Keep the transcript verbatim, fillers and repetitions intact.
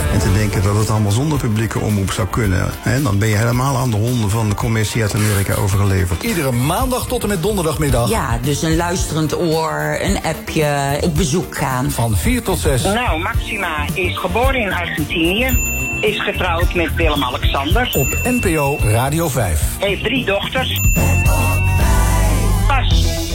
En te denken dat het allemaal zonder publieke omroep zou kunnen. Hè, dan ben je helemaal aan de honden van de commissie uit Amerika overgeleverd. Iedere maandag tot en met donderdagmiddag. Ja, dus een luisterend oor, een appje, op bezoek gaan. Van vier tot zes. Nou, Maxima is geboren in Argentinië. Is getrouwd met Willem-Alexander. Op N P O Radio vijf. Heeft drie dochters. Pas